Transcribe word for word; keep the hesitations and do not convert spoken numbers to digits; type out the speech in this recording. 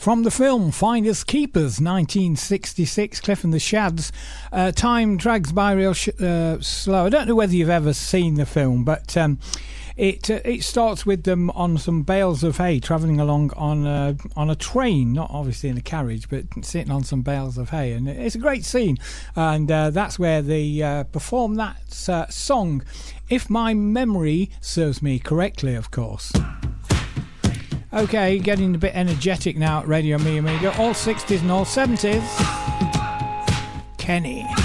From the film Finders Keepers, nineteen sixty-six, Cliff and the Shads. Uh, time drags by real sh- uh, slow. I don't know whether you've ever seen the film, but um, it uh, it starts with them on some bales of hay, travelling along on a, on a train, not obviously in a carriage, but sitting on some bales of hay. And it's a great scene. And uh, that's where they uh, perform that uh, song, if my memory serves me correctly, of course. Okay, getting a bit energetic now at Radio Me Amiga. All sixties and all seventies. Kenny.